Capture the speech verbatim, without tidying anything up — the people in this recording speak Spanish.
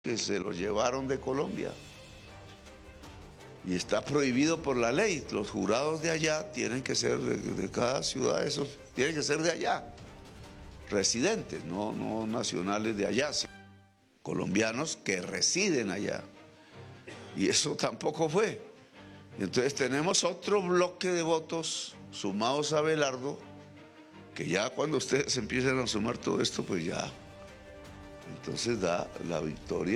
que se lo llevaron de Colombia. Y está prohibido por la ley. Los jurados de allá tienen que ser de, de cada ciudad, esos tienen que ser de allá, residentes, no, no nacionales de allá, sino colombianos que residen allá. Y eso tampoco fue. Entonces tenemos otro bloque de votos sumados a Abelardo, que ya cuando ustedes empiecen a sumar todo esto, pues ya, entonces da la victoria